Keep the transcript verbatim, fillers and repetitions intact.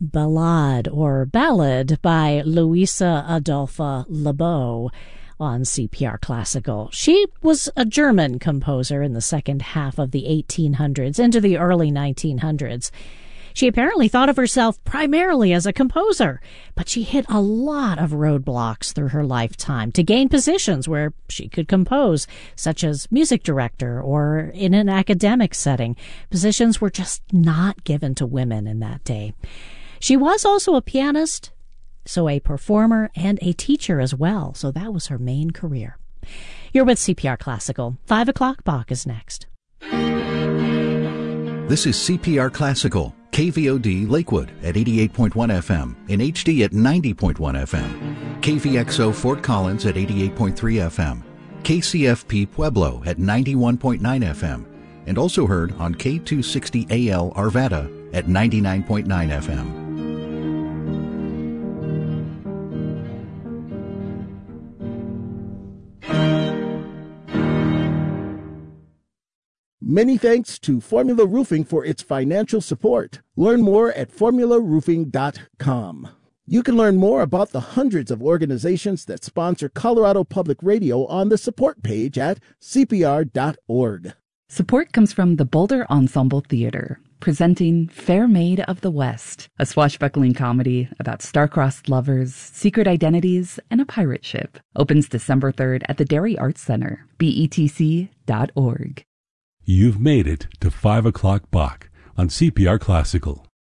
Ballade or Ballad by Louisa Adolpha Lebeau on C P R Classical. She was a German composer in the second half of the eighteen hundreds into the early nineteen hundreds. She apparently thought of herself primarily as a composer, but she hit a lot of roadblocks through her lifetime to gain positions where she could compose, such as music director or in an academic setting. Positions were just not given to women in that day. She was also a pianist, so a performer and a teacher as well, so that was her main career. You're with C P R Classical. Five o'clock Bach is next. This is C P R Classical, K V O D Lakewood at eighty-eight point one F M, in H D at ninety point one F M, K V X O Fort Collins at eighty-eight point three F M, K C F P Pueblo at ninety-one point nine F M, and also heard on K two sixty A L Arvada at ninety-nine point nine F M. Many thanks to Formula Roofing for its financial support. Learn more at formula roofing dot com. You can learn more about the hundreds of organizations that sponsor Colorado Public Radio on the support page at C P R dot org. Support comes from the Boulder Ensemble Theater, presenting Fair Maid of the West, a swashbuckling comedy about star-crossed lovers, secret identities, and a pirate ship. Opens December third at the Dairy Arts Center, B E T C dot org. You've made it to five o'clock Bach on C P R Classical.